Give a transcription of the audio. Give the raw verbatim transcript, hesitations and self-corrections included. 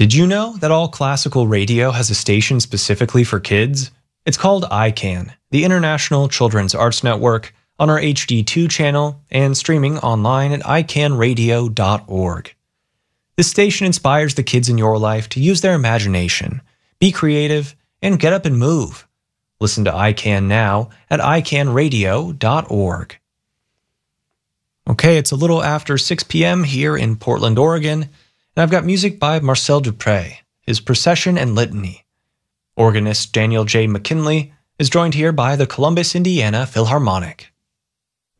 Did you know that all classical radio has a station specifically for kids? It's called I CAN, the International Children's Arts Network, on our H D two channel and streaming online at i can radio dot org. This station inspires the kids in your life to use their imagination, be creative, and get up and move. Listen to I CAN now at i can radio dot org. Okay, it's a little after six p.m. here in Portland, Oregon, and I've got music by Marcel Dupré, his Procession and Litany. Organist Daniel J. McKinley is joined here by the Columbus, Indiana Philharmonic.